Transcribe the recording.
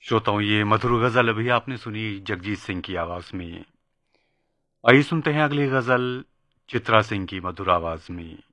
श्रोताओं, ये मधुर गजल अभी आपने सुनी जगजीत सिंह की आवाज में। आइए सुनते हैं अगली गजल चित्रा सिंह की मधुर आवाज में।